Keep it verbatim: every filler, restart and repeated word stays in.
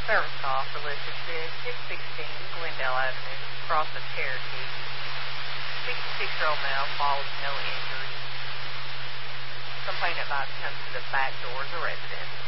Service call for Lisa Sid, six sixteen Glendale Avenue, cross of Cherokee. sixty-six-year-old male falls with no injuries. Complainant about to come to the back door of the residence.